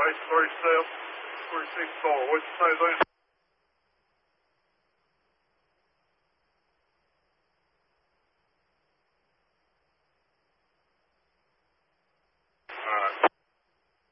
Base 37, 46 4. What'd you say then?